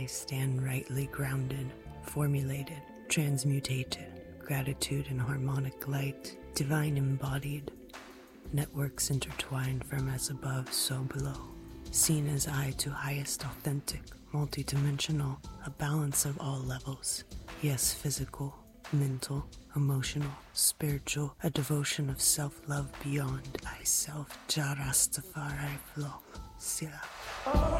I stand rightly grounded, formulated, transmutated, gratitude and harmonic light, divine embodied, networks intertwined from as above, so below, seen as I to highest authentic, multidimensional, a balance of all levels, yes, physical, mental, emotional, spiritual, a devotion of self-love beyond I self, Jah Rastafari flow, Sila.